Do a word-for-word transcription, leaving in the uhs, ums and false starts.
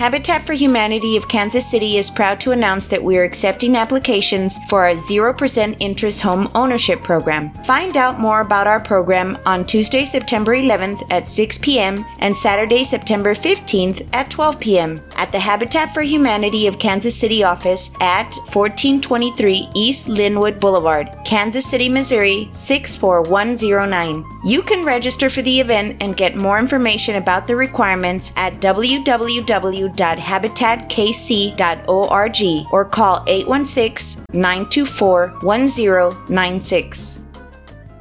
Habitat for Humanity of Kansas City is proud to announce that we are accepting applications for our zero percent interest home ownership program. Find out more about our program on Tuesday, September eleventh at six p.m. and Saturday, September fifteenth at twelve p.m. at the Habitat for Humanity of Kansas City office at fourteen twenty-three East Linwood Boulevard, Kansas City, Missouri six four one zero nine. You can register for the event and get more information about the requirements at w w w dot habitat k c dot org or call eight one six, nine two four, one zero nine six.